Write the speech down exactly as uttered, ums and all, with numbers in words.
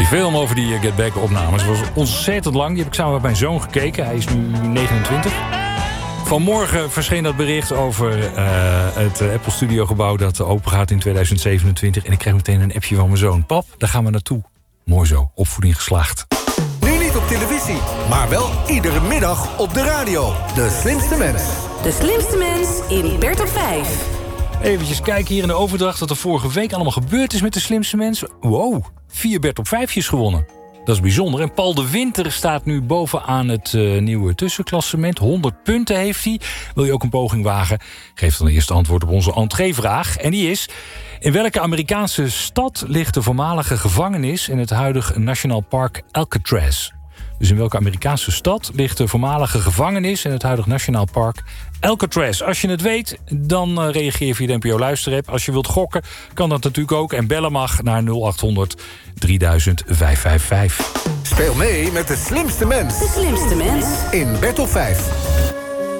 film over die uh, Get Back opnames was ontzettend lang. Die heb ik samen met mijn zoon gekeken. Hij is nu negenentwintig. Vanmorgen verscheen dat bericht over uh, het Apple Studio gebouw dat open gaat in tweeduizend zevenentwintig. En ik kreeg meteen een appje van mijn zoon. Pap, daar gaan we naartoe. Mooi zo, opvoeding geslaagd. Nu niet op televisie, maar wel iedere middag op de radio. De Slimste Mens. De Slimste Mens in Bert op vijf. Eventjes kijken hier in de overdracht wat er vorige week allemaal gebeurd is met de Slimste Mens. Wow, vier Bert op vijfjes gewonnen. Dat is bijzonder. En Paul de Winter staat nu bovenaan het uh, nieuwe tussenklassement. honderd punten heeft hij. Wil je ook een poging wagen? Geef dan eerst antwoord op onze entreevraag. En die is: in welke Amerikaanse stad ligt de voormalige gevangenis in het huidige National Park Alcatraz? Dus in welke Amerikaanse stad ligt de voormalige gevangenis in het huidige National Park Alcatraz? Als je het weet, dan uh, reageer via de N P O Luisterapp. Als je wilt gokken, kan dat natuurlijk ook. En bellen mag naar nul achthonderd drieduizend vijfhonderdvijfenvijftig. Speel mee met de Slimste Mens. De Slimste Mens in Bert op vijf.